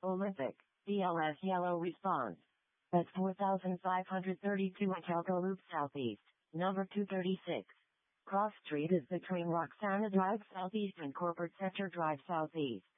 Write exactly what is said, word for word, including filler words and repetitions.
Olympic, B L S yellow response. At four thousand five hundred thirty-two Atelco Loop Southeast, number two thirty-six. Cross Street is the train Roxana Drive Southeast and Corporate Center Drive Southeast.